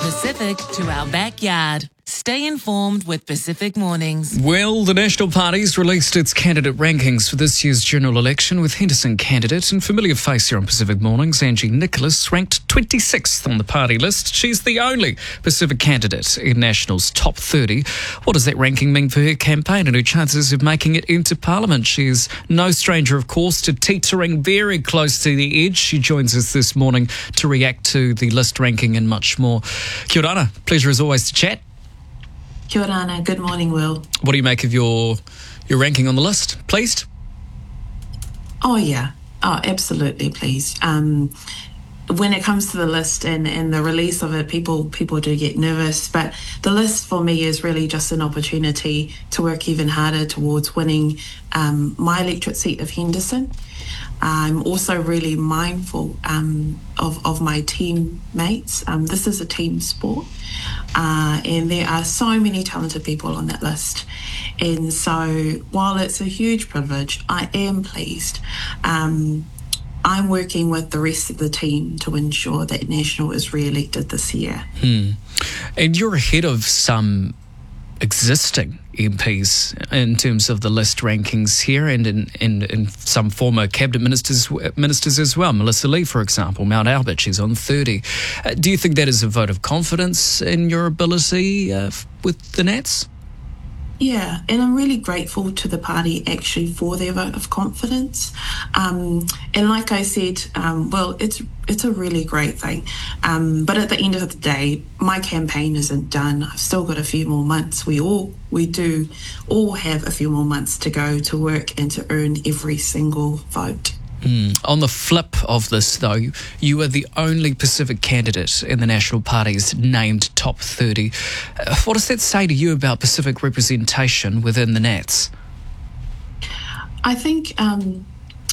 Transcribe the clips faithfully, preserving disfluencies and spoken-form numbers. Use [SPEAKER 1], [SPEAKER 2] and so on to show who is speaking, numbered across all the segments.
[SPEAKER 1] Pacific to our backyard. Stay informed with Pacific Mornings.
[SPEAKER 2] Well, the National Party's released its candidate rankings for this year's general election, with Henderson candidate and familiar face here on Pacific Mornings, Angie Nicholas, ranked twenty-sixth on the party list. She's the only Pacific candidate in National's top thirty. What does that ranking mean for her campaign and her chances of making it into Parliament? She's no stranger, of course, to teetering very close to the edge. She joins us this morning to react to the list ranking and much more. Kia ora ana. Pleasure as always to chat.
[SPEAKER 3] Kia ora ana. Good morning, Will.
[SPEAKER 2] What do you make of your your ranking on the list? Pleased?
[SPEAKER 3] Oh, yeah. Oh, absolutely pleased. Um, when it comes to the list and, and the release of it, people people do get nervous. But the list for me is really just an opportunity to work even harder towards winning um, my electorate seat of Henderson. I'm also really mindful um, of, of my teammates. Um, this is a team sport. Uh, and there are so many talented people on that list. And so while it's a huge privilege, I am pleased. Um, I'm working with the rest of the team to ensure that National is re-elected this year.
[SPEAKER 2] Hmm. And you're ahead of some existing M Ps in terms of the list rankings here, and in, in, in some former cabinet ministers ministers as well. Melissa Lee, for example, Mount Albert, she's on thirty. Uh, do you think that is a vote of confidence in your ability uh, with the Nats?
[SPEAKER 3] Yeah, and I'm really grateful to the party actually for their vote of confidence. Um, and like I said, um, well, it's it's a really great thing. Um, but at the end of the day, my campaign isn't done. I've still got a few more months. We all we do all have a few more months to go to work and to earn every single vote.
[SPEAKER 2] Mm. On the flip of this, though, you are the only Pacific candidate in the National Party's named top thirty. Uh, what does that say to you about Pacific representation within the Nats?
[SPEAKER 3] I think, um,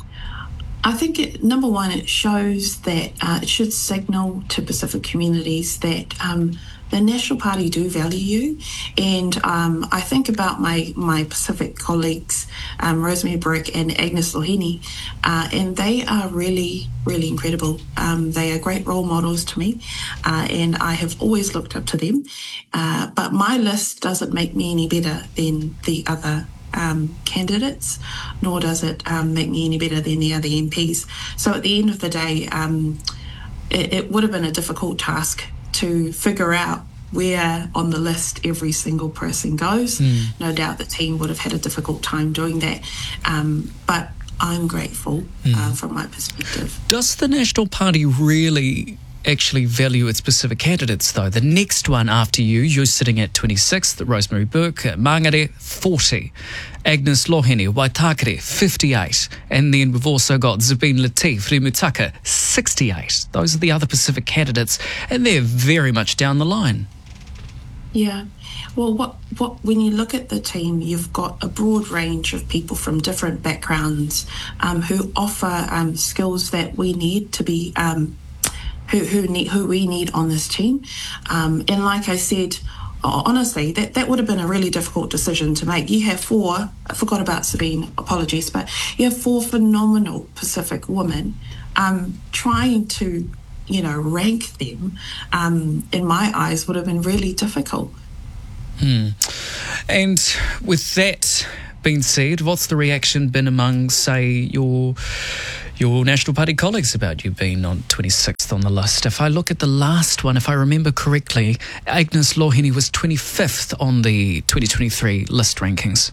[SPEAKER 3] I think it, number one, it shows that uh, it should signal to Pacific communities that um, the National Party do value you. And um, I think about my, my Pacific colleagues, um, Rosemary Brick and Agnes Lohini, uh, and they are really, really incredible. Um, they are great role models to me, uh, and I have always looked up to them. Uh, but my list doesn't make me any better than the other Um, candidates, nor does it um, make me any better than the other M Ps. So at the end of the day, um, it, it would have been a difficult task to figure out where on the list every single person goes. Mm. No doubt the team would have had a difficult time doing that. Um, but I'm grateful mm. uh, from my perspective.
[SPEAKER 2] Does the National Party really actually value its Pacific candidates, though? The next one after you, you're sitting at twenty-sixth, Rosemary Burke, Mangere, forty, Agnes Lohini, Waitakere, fifty-eight, and then we've also got Zabine Latif, Rimutaka, sixty-eight. Those are the other Pacific candidates, and they're very much down the line.
[SPEAKER 3] Yeah. Well, what, what when you look at the team, you've got a broad range of people from different backgrounds um, who offer um, skills that we need to be um, Who, who need who we need on this team. Um, and like I said, honestly, that, that would have been a really difficult decision to make. You have four, I forgot about Sabine, apologies, but you have four phenomenal Pacific women. Um, trying to, you know, rank them, um, in my eyes, would have been really difficult.
[SPEAKER 2] Hmm. And with that being said, what's the reaction been among, say, your your National Party colleagues about you being on twenty-sixth on the list? If I look at the last one, if I remember correctly, Agnes Lohini was twenty-fifth on the twenty twenty-three list rankings.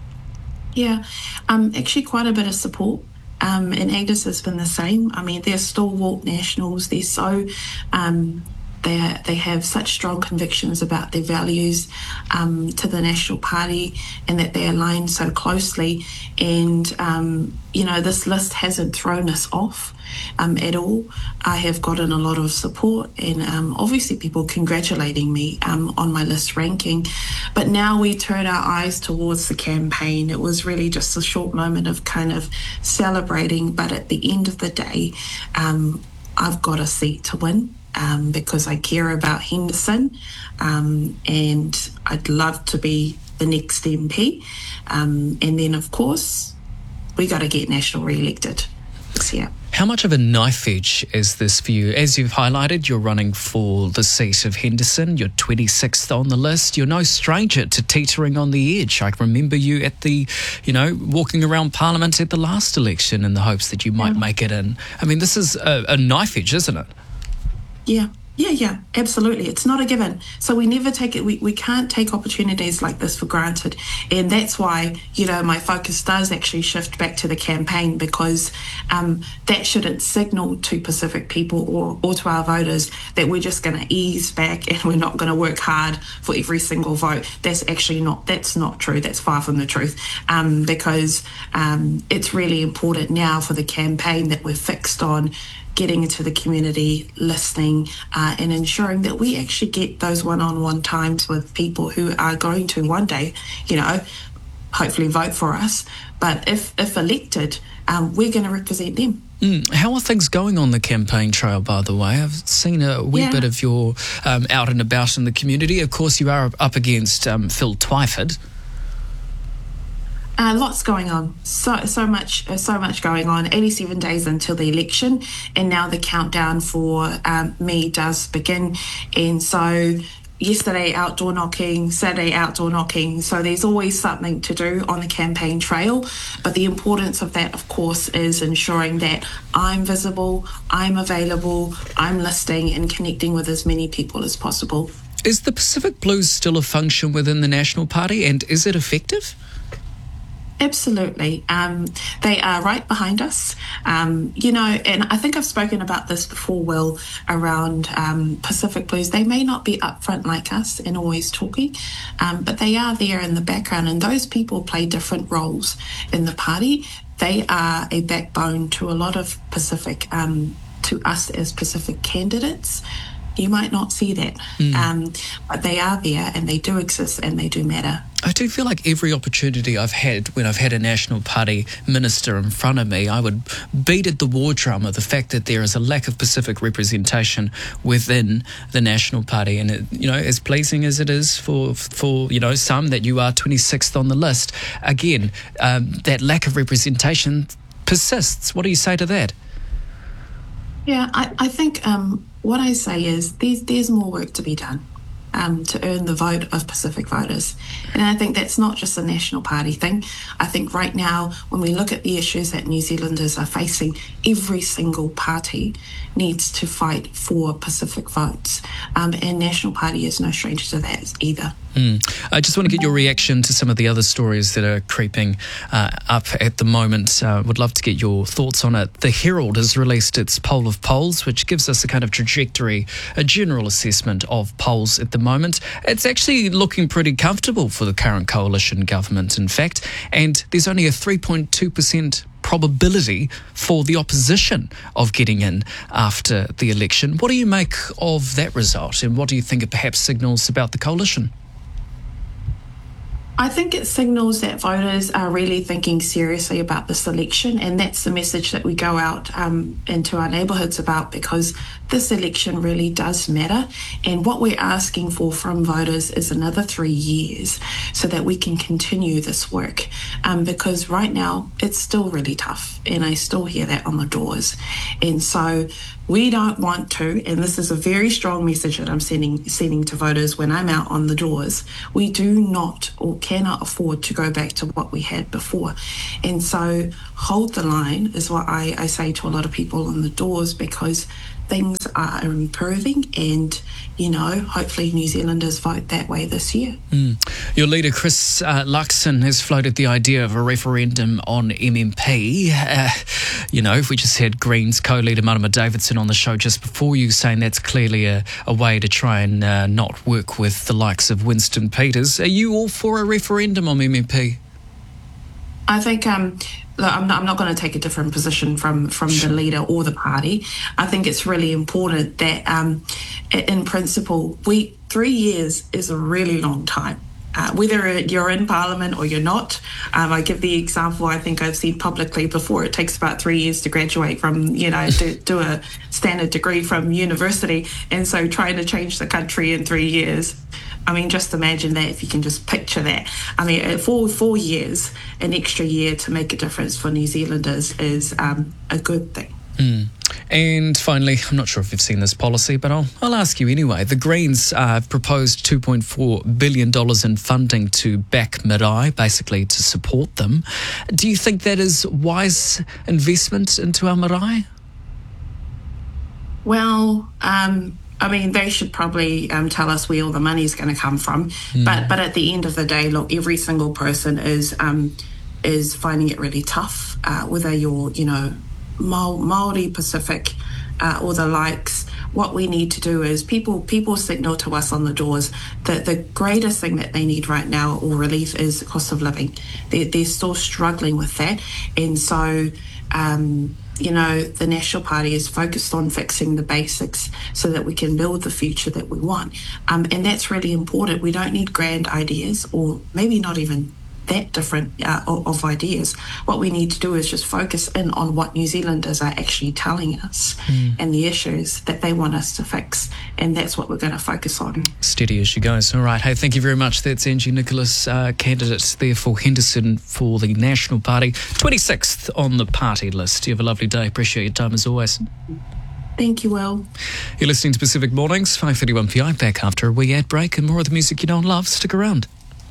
[SPEAKER 3] Yeah, um, actually quite a bit of support. Um, and Agnes has been the same. I mean, they're stalwart Nationals. They're so... Um, They, are, they have such strong convictions about their values um, to the National Party, and that they align so closely. And, um, you know, this list hasn't thrown us off um, at all. I have gotten a lot of support, and um, obviously people congratulating me um, on my list ranking. But now we turn our eyes towards the campaign. It was really just a short moment of kind of celebrating, but at the end of the day, um, I've got a seat to win. Um, because I care about Henderson, um, and I'd love to be the next M P. Um, and then, of course, we got to get National re-elected this year.
[SPEAKER 2] How much of a knife edge is this for you? As you've highlighted, you're running for the seat of Henderson. You're twenty-sixth on the list. You're no stranger to teetering on the edge. I remember you at the, you know, walking around Parliament at the last election in the hopes that you might yeah. make it in. I mean, this is a, a knife edge, isn't it?
[SPEAKER 3] Yeah. Yeah, yeah, absolutely. It's not a given. So we never take it, we, we can't take opportunities like this for granted. And that's why, you know, my focus does actually shift back to the campaign, because um, that shouldn't signal to Pacific people or, or to our voters that we're just going to ease back and we're not going to work hard for every single vote. That's actually not, that's not true. That's far from the truth, um, because um, it's really important now for the campaign that we're fixed on getting into the community, listening, uh, and ensuring that we actually get those one-on-one times with people who are going to one day, you know, hopefully vote for us. But if, if elected, um, we're going to represent them.
[SPEAKER 2] Mm. How are things going on the campaign trail, by the way? I've seen a wee yeah. bit of your um, out and about in the community. Of course, you are up against um, Phil Twyford.
[SPEAKER 3] Uh, lots going on, so so much, uh, so much going on. eighty-seven days until the election, and now the countdown for um, me does begin. And so, yesterday outdoor knocking, Saturday outdoor knocking. So there's always something to do on the campaign trail. But the importance of that, of course, is ensuring that I'm visible, I'm available, I'm listening and connecting with as many people as possible.
[SPEAKER 2] Is the Pacific Blues still a function within the National Party, and is it effective?
[SPEAKER 3] Absolutely. Um, they are right behind us. Um, you know, and I think I've spoken about this before, Will, around um, Pacific Blues. They may not be upfront like us and always talking, um, but they are there in the background, and those people play different roles in the party. They are a backbone to a lot of Pacific, um, to us as Pacific candidates. You might not see that, mm. um, but they are there and they do exist and they do matter.
[SPEAKER 2] I do feel like every opportunity I've had when I've had a National Party minister in front of me, I would beat at the war drum of the fact that there is a lack of Pacific representation within the National Party. And, it, you know, as pleasing as it is for, for you know, some that you are twenty-sixth on the list, again, um, that lack of representation persists. What do you say to that?
[SPEAKER 3] Yeah, I, I think um, what I say is there's, there's more work to be done um, to earn the vote of Pacific voters. And I think that's not just a National Party thing. I think right now, when we look at the issues that New Zealanders are facing, every single party needs to fight for Pacific votes. Um, and National Party is no stranger to that either.
[SPEAKER 2] Mm. I just want to get your reaction to some of the other stories that are creeping uh, up at the moment. Uh, would love to get your thoughts on it. The Herald has released its poll of polls, which gives us a kind of trajectory, a general assessment of polls at the moment. It's actually looking pretty comfortable for the current coalition government, in fact, and there's only a three point two percent probability for the opposition of getting in after the election. What do you make of that result, and what do you think it perhaps signals about the coalition?
[SPEAKER 3] I think it signals that voters are really thinking seriously about this election, and that's the message that we go out um, into our neighbourhoods about, because this election really does matter. And what we're asking for from voters is another three years so that we can continue this work, um, because right now it's still really tough, and I still hear that on the doors. And so we don't want to, and this is a very strong message that I'm sending sending to voters when I'm out on the doors, we do not or cannot afford to go back to what we had before. And so hold the line is what I, I say to a lot of people on the doors, because things are improving, and, you know, hopefully New Zealanders vote that way this year.
[SPEAKER 2] Mm. Your leader, Chris uh, Luxon, has floated the idea of a referendum on M M P. Uh, you know, we just had Greens co-leader Marama Davidson on the show just before you, saying that's clearly a, a way to try and uh, not work with the likes of Winston Peters. Are you all for a referendum on M M P?
[SPEAKER 3] I think um, look, I'm not, I'm not going to take a different position from, from the leader or the party. I think it's really important that, um, in principle, we three years is a really long time. Uh, whether you're in Parliament or you're not. Um, I give the example I think I've seen publicly before. It takes about three years to graduate from, you know, to do a standard degree from university. And so trying to change the country in three years, I mean, just imagine that, if you can just picture that. I mean, four, four years, an extra year to make a difference for New Zealanders is um, a good thing.
[SPEAKER 2] Mm. And finally, I'm not sure if you've seen this policy, but I'll, I'll ask you anyway. The Greens uh, have proposed two point four billion dollars in funding to back Marae, basically to support them. Do you think that is wise investment into our marae?
[SPEAKER 3] Well, um, I mean, they should probably um, tell us where all the money is going to come from. Mm. But but at the end of the day, look, every single person is um, is finding it really tough, uh, whether you're, you know, Māori, Pacific, uh, or the likes. What we need to do is people people signal to us on the doors that the greatest thing that they need right now or relief is the cost of living. They're, they're still struggling with that. And so, um, you know, the National Party is focused on fixing the basics so that we can build the future that we want. Um, and that's really important. We don't need grand ideas, or maybe not even that different uh, of ideas. What we need to do is just focus in on what New Zealanders are actually telling us mm. and the issues that they want us to fix, and that's what we're going to focus on.
[SPEAKER 2] Steady as she goes. All right. Hey, thank you very much. That's Angie Nicholas, uh, candidate there for Henderson for the National Party, twenty-sixth on the party list. You have a lovely day. Appreciate your time as always.
[SPEAKER 3] Thank you, Will.
[SPEAKER 2] You're listening to Pacific Mornings, five thirty-one P I, back after a wee ad break, and more of the music you know and love. Stick around.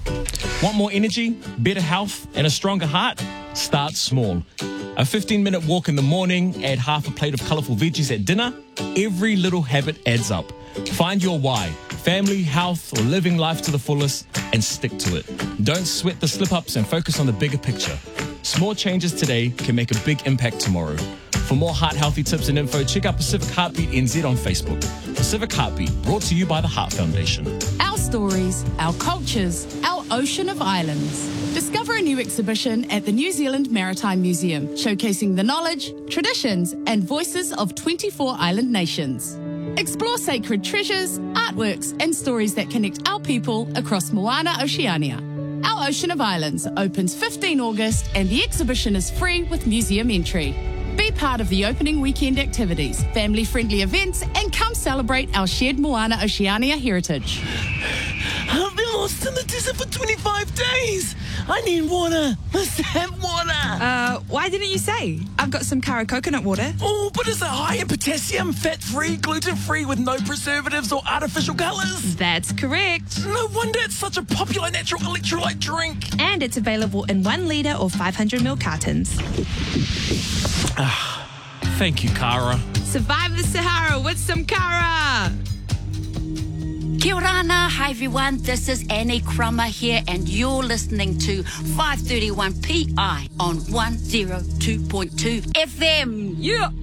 [SPEAKER 4] Want more energy, better health, and a stronger heart? Start small. A fifteen minute walk in the morning, add half a plate of colourful veggies at dinner. Every little habit adds up. Find your why, family, health, or living life to the fullest, and stick to it. Don't sweat the slip-ups and focus on the bigger picture. Small changes today can make a big impact tomorrow. For more heart-healthy tips and info, check out Pacific Heartbeat N Z on Facebook. Pacific Heartbeat, brought to you by the Heart Foundation.
[SPEAKER 5] Our stories, our cultures, our ocean of islands. Discover a new exhibition at the New Zealand Maritime Museum, showcasing the knowledge, traditions, and voices of twenty-four island nations. Explore sacred treasures, artworks, and stories that connect our people across Moana, Oceania. Our Ocean of Islands opens fifteenth of August, and the exhibition is free with museum entry. Be part of the opening weekend activities, family-friendly events, and come celebrate our shared Moana Oceania heritage.
[SPEAKER 6] I've been lost in the desert for twenty-five days. I need water. Let's have water.
[SPEAKER 7] Uh, why didn't you say? I've got some Kara coconut water.
[SPEAKER 6] Oh, but is it high in potassium, fat-free, gluten-free, with no preservatives or artificial colours?
[SPEAKER 7] That's correct.
[SPEAKER 6] No wonder it's such a popular natural electrolyte drink.
[SPEAKER 7] And it's available in one litre or five hundred milliliter cartons.
[SPEAKER 6] Ah, thank you, Kara.
[SPEAKER 7] Survive the Sahara with some Kara.
[SPEAKER 8] Kia orana, hi everyone, this is Annie Crummer here, and you're listening to five thirty-one P I on one oh two point two F M.
[SPEAKER 7] Yeah.